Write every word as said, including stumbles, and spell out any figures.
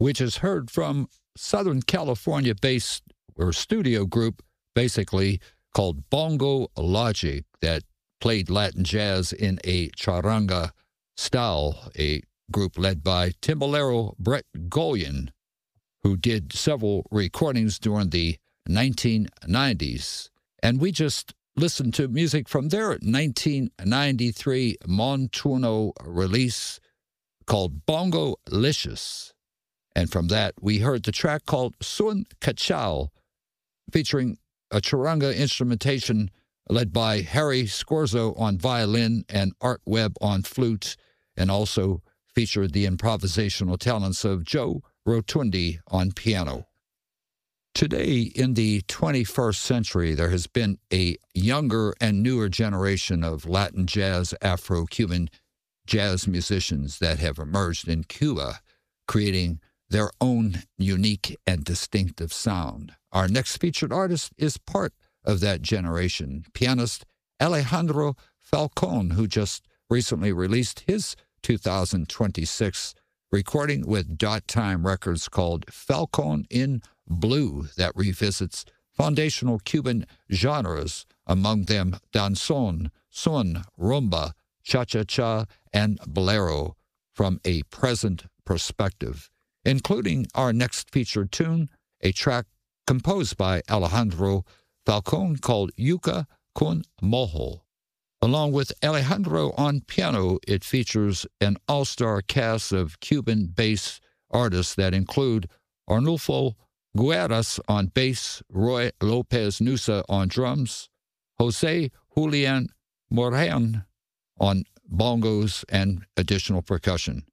which is heard from Southern California-based or studio group, basically, called Bongo Logic, that played Latin jazz in a charanga style, a group led by timbalero Brett Goyen, who did several recordings during the nineteen nineties. And we just listened to music from their nineteen ninety-three Montuno release called Bongo Licious. And from that, we heard the track called Sun Cachao, featuring a charanga instrumentation led by Harry Scorzo on violin and Art Webb on flute, and also featured the improvisational talents of Joe Rotundi on piano. Today, in the twenty-first century, there has been a younger and newer generation of Latin jazz, Afro-Cuban jazz musicians that have emerged in Cuba, creating their own unique and distinctive sound. Our next featured artist is part of that generation, pianist Alejandro Falcon, who just recently released his two thousand twenty-six recording with Dot Time Records called Falcon in Blue, that revisits foundational Cuban genres, among them danzón, son, rumba, cha-cha-cha, and bolero, from a present perspective, including our next featured tune, a track composed by Alejandro Falcon called Yuca con Mojo. Along with Alejandro on piano, it features an all-star cast of Cuban bass artists that include Arnulfo Gueras on bass, Roy Lopez Nusa on drums, Jose Julian Moran on bongos and additional percussion.